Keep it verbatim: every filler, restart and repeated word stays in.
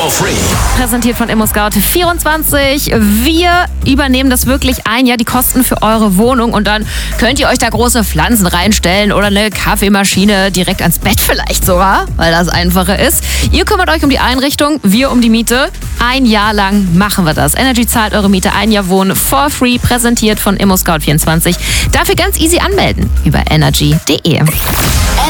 for free. Präsentiert von ImmoScout vierundzwanzig. Wir übernehmen das wirklich ein, ja, die Kosten für eure Wohnung, und dann könnt ihr euch da große Pflanzen reinstellen oder eine Kaffeemaschine direkt ans Bett vielleicht sogar, weil das einfacher ist. Ihr kümmert euch um die Einrichtung, wir um die Miete. Ein Jahr lang machen wir das. Energy zahlt eure Miete, ein Jahr wohnen for free, präsentiert von ImmoScout vierundzwanzig. Dafür ganz easy anmelden über energy punkt de.